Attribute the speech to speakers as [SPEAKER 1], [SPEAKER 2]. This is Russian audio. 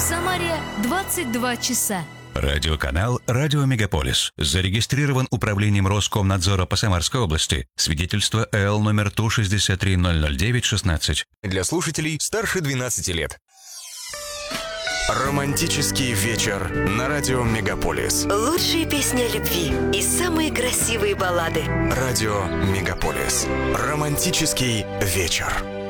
[SPEAKER 1] Самаре 22 часа.
[SPEAKER 2] Радиоканал «Радио Мегаполис». Зарегистрирован Управлением Роскомнадзора по Самарской области. Свидетельство ЭЛ номер Ту-63-009-16.
[SPEAKER 3] Для слушателей старше 12 лет. Романтический вечер на радио Мегаполис.
[SPEAKER 4] Лучшие песни о любви и самые красивые баллады.
[SPEAKER 3] Радио Мегаполис. Романтический вечер.